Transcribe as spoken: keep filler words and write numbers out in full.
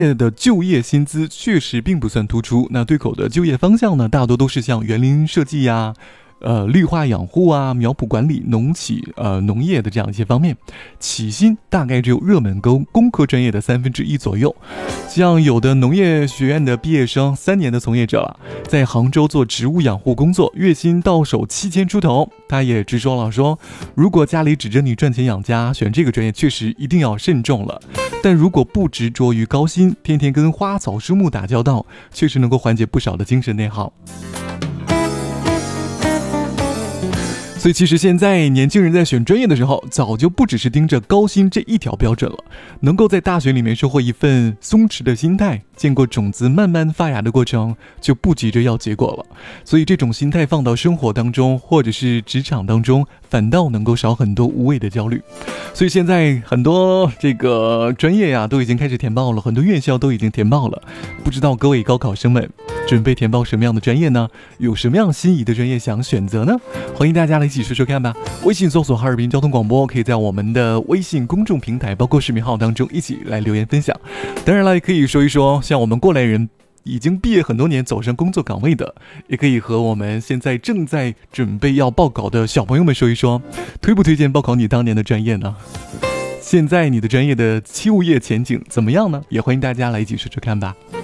的就业薪资确实并不算突出，那对口的就业方向呢，大多都是像园林设计呀、呃，绿化养护啊、苗圃管理、农企、呃农业的这样一些方面，起薪大概只有热门工工科专业的三分之一左右。像有的农业学院的毕业生，三年的从业者了，在杭州做植物养护工作，月薪到手七千出头。他也直说了说，如果家里指着你赚钱养家，选这个专业确实一定要慎重了。但如果不执着于高薪，天天跟花草树木打交道，确实能够缓解不少的精神内耗。所以其实现在年轻人在选专业的时候，早就不只是盯着高薪这一条标准了，能够在大学里面收获一份松弛的心态，见过种子慢慢发芽的过程，就不急着要结果了。所以这种心态放到生活当中，或者是职场当中，反倒能够少很多无谓的焦虑。所以现在很多这个专业呀，都已经开始填报了，很多院校都已经填报了。不知道各位高考生们准备填报什么样的专业呢？有什么样心仪的专业想选择呢？欢迎大家来一起说说看吧。微信搜索哈尔滨交通广播，可以在我们的微信公众平台包括视频号当中一起来留言分享。当然了，也可以说一说像我们过来人已经毕业很多年走上工作岗位的，也可以和我们现在正在准备要报考的小朋友们说一说，推不推荐报考你当年的专业呢？现在你的专业的就业前景怎么样呢？也欢迎大家来一起说说看吧。